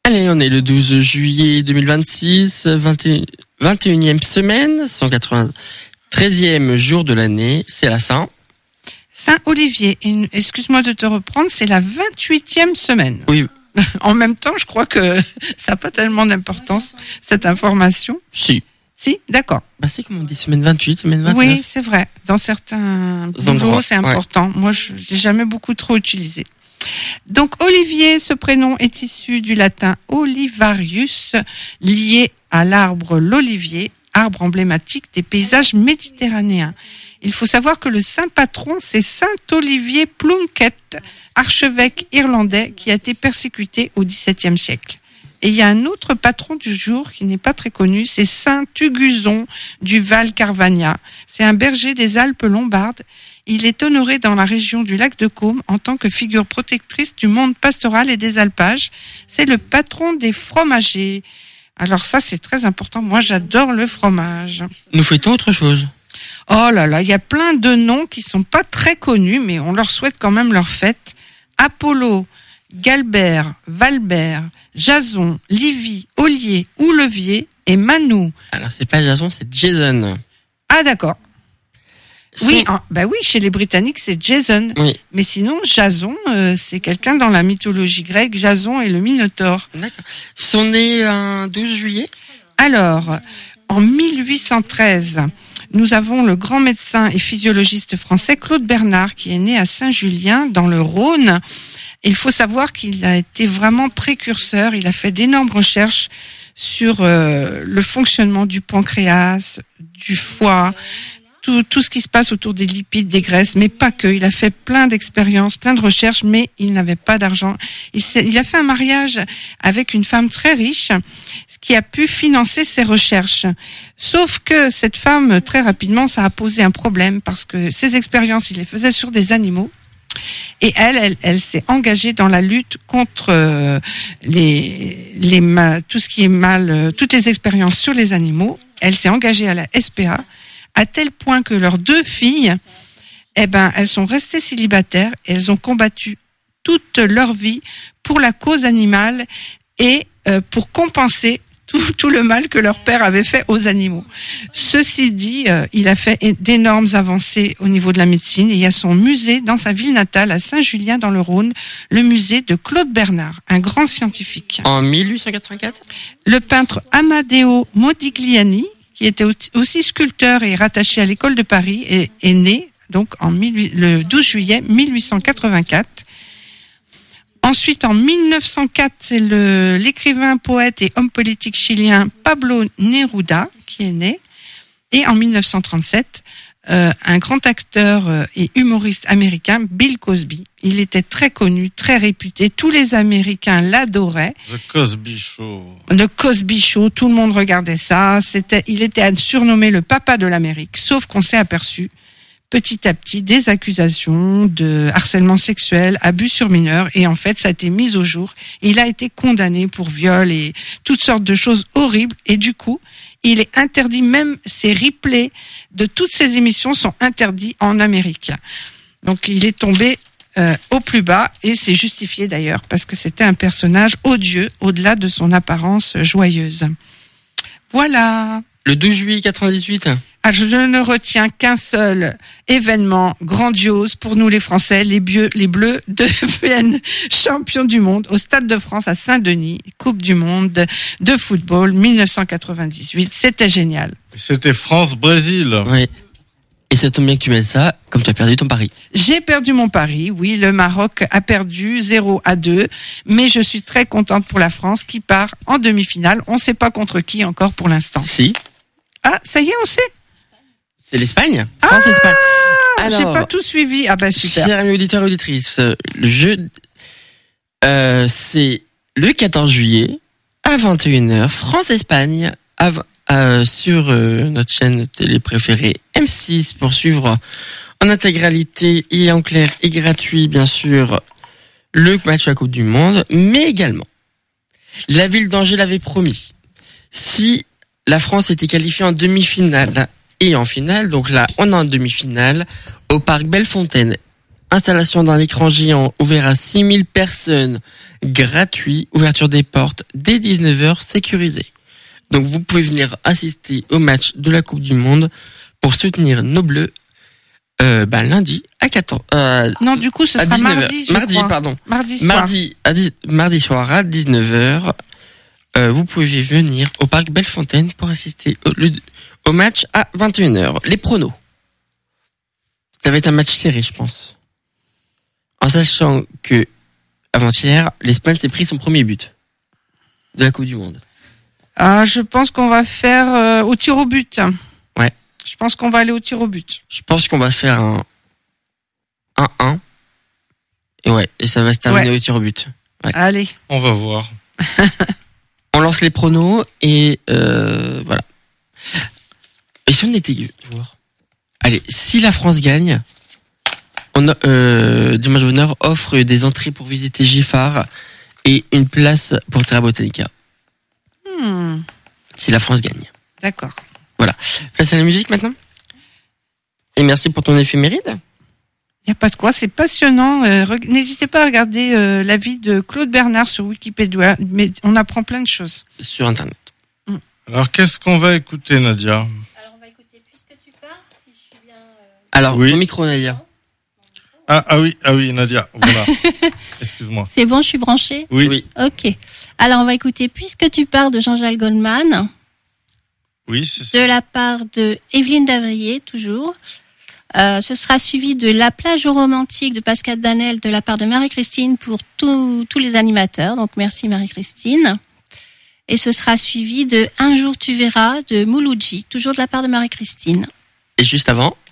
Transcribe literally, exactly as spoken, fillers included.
Allez, on est le douze juillet deux mille vingt-six, vingt et unième semaine, cent quatre-vingt-treizième jour de l'année, c'est la Saint. Saint-Olivier, excuse-moi de te reprendre, c'est la vingt-huitième semaine. Oui. En même temps, je crois que ça n'a pas tellement d'importance, cette information. Si. Si, d'accord. Bah, c'est comme on dit, semaine vingt-huit, semaine vingt-neuf. Oui, c'est vrai. Dans certains boulots, c'est important. Ouais. Moi, je l'ai jamais beaucoup trop utilisé. Donc, Olivier, ce prénom est issu du latin olivarius, lié à l'arbre l'olivier, arbre emblématique des paysages méditerranéens. Il faut savoir que le saint patron, c'est saint Olivier Plunkett, archevêque irlandais qui a été persécuté au dix-septième siècle. Et il y a un autre patron du jour qui n'est pas très connu, c'est saint Tuguzon du Val Carvagna. C'est un berger des Alpes lombardes. Il est honoré dans la région du lac de Caume en tant que figure protectrice du monde pastoral et des alpages. C'est le patron des fromagers. Alors ça, c'est très important. Moi, j'adore le fromage. Nous fêtons autre chose. Oh là là, il y a plein de noms qui sont pas très connus, mais on leur souhaite quand même leur fête. Apollo, Galbert, Valbert, Jason, Livy, Ollier, Oulevier et Manou. Alors c'est pas Jason, c'est Jason. Ah d'accord. Oui, en, bah oui, chez les Britanniques c'est Jason. Oui. Mais sinon Jason, euh, c'est quelqu'un dans la mythologie grecque. Jason est le Minotaure. D'accord. Sont nés un douze juillet. Alors, en mille huit cent treize, nous avons le grand médecin et physiologiste français Claude Bernard qui est né à Saint-Julien dans le Rhône. Il faut savoir qu'il a été vraiment précurseur. Il a fait d'énormes recherches sur euh, le fonctionnement du pancréas, du foie, tout, tout ce qui se passe autour des lipides, des graisses, mais pas que. Il a fait plein d'expériences, plein de recherches, mais il n'avait pas d'argent. Il, il a fait un mariage avec une femme très riche, ce qui a pu financer ses recherches. Sauf que cette femme, très rapidement, ça a posé un problème parce que ses expériences, il les faisait sur des animaux. Et elle, elle, elle s'est engagée dans la lutte contre euh, les, les ma, tout ce qui est mal, euh, toutes les expériences sur les animaux. Elle s'est engagée à la S P A à tel point que leurs deux filles, eh ben, elles sont restées célibataires et elles ont combattu toute leur vie pour la cause animale et euh, pour compenser tout, tout le mal que leur père avait fait aux animaux. Ceci dit, euh, il a fait d'énormes avancées au niveau de la médecine et il y a son musée dans sa ville natale à Saint-Julien dans le Rhône, le musée de Claude Bernard, un grand scientifique. En mille huit cent quatre-vingt-quatre. Le peintre Amadeo Modigliani, qui était aussi sculpteur et rattaché à l'école de Paris, est, est né donc en mille, le douze juillet mille huit cent quatre-vingt-quatre. Ensuite, en mille neuf cent quatre, c'est le, l'écrivain, poète et homme politique chilien Pablo Neruda qui est né. Et en mille neuf cent trente-sept, euh, un grand acteur euh, et humoriste américain, Bill Cosby. Il était très connu, très réputé. Tous les Américains l'adoraient. The Cosby Show. The Cosby Show, tout le monde regardait ça. C'était, il était surnommé le papa de l'Amérique. Sauf qu'on s'est aperçu petit à petit des accusations de harcèlement sexuel, abus sur mineurs, et en fait ça a été mis au jour. Il a été condamné pour viol et toutes sortes de choses horribles, et du coup il est interdit, même ces replays de toutes ces émissions sont interdits en Amérique. Donc il est tombé euh, au plus bas, et c'est justifié d'ailleurs parce que c'était un personnage odieux au-delà de son apparence joyeuse. Voilà. Le douze juillet quatre-vingt-dix-huit. Ah, je ne retiens qu'un seul événement grandiose pour nous les Français, les, bieux, les Bleus deviennent champions du monde au Stade de France à Saint-Denis, Coupe du monde de football mille neuf cent quatre-vingt-dix-huit. C'était génial. C'était France-Brésil. Oui. Et ça tombe bien que tu mettes ça, comme tu as perdu ton pari. J'ai perdu mon pari, oui, le Maroc a perdu zéro à deux, mais je suis très contente pour la France qui part en demi-finale. On ne sait pas contre qui encore pour l'instant. Si. Ah, ça y est, on sait. C'est l'Espagne. Ah, France-Espagne. Alors, j'ai pas tout suivi. Ah ben super. Chers amis auditeurs et auditrices, le jeu, euh, c'est le quatorze juillet à vingt et une heures, France-Espagne, à, euh, sur euh, notre chaîne télé préférée M six pour suivre en intégralité et en clair et gratuit, bien sûr, le match à la Coupe du Monde, mais également, la ville d'Angers l'avait promis. Si la France était qualifiée en demi-finale et en finale, donc là, on est en demi-finale, au parc Bellefontaine installation d'un écran géant ouvert à six mille personnes, gratuit, ouverture des portes dès dix-neuf heures, sécurisé. Donc vous pouvez venir assister au match de la Coupe du Monde pour soutenir nos Bleus euh, bah, lundi à quatorze euh, Non, du coup, ce à sera dix-neuf heures. mardi, je Mardi, crois. pardon. Mardi soir. Mardi, à dix, mardi soir à dix-neuf heures, euh, vous pouvez venir au parc Bellefontaine pour assister au, le, au match à vingt et une heures. Les pronos. Ça va être un match serré, je pense. En sachant que, avant-hier, l'Espagne s'est pris son premier but de la Coupe du Monde. Ah, je pense qu'on va faire euh, au tir au but. Ouais. Je pense qu'on va aller au tir au but. Je pense qu'on va faire un un un. Et ouais, et ça va se terminer Ouais. au tir au but. Ouais. Allez. On va voir. On lance les pronos et euh, voilà. Et si on était joueur. Allez, si la France gagne, on a, euh, Dimanche Bonheur offre des entrées pour visiter Giffard et une place pour Terra Botanica. Hmm, Si la France gagne. d'accord. Place à la musique maintenant. Et merci pour ton éphéméride. Il n'y a pas de quoi, c'est passionnant. Euh, reg- N'hésitez pas à regarder euh, l'avis de Claude Bernard sur Wikipédia, mais on apprend plein de choses. Sur Internet. Alors, qu'est-ce qu'on va écouter, Nadia? Alors on va écouter Puisque tu pars, si je suis bien. euh, Alors, Oui. ton micro, Nadia. Ah, ah oui, ah oui, Nadia, voilà. Excuse-moi. C'est bon, je suis branchée. Oui, Oui. Ok. Alors on va écouter Puisque tu pars de Jean-Jacques Goldman, oui, c'est de ça. la part de Evelyne Davrier, toujours. Euh, ce sera suivi de La plage romantique de Pascal Danel de la part de Marie-Christine pour tous tous les animateurs. Donc merci Marie-Christine. Et ce sera suivi de Un jour tu verras de Mouloudji, toujours de la part de Marie-Christine. Et juste avant,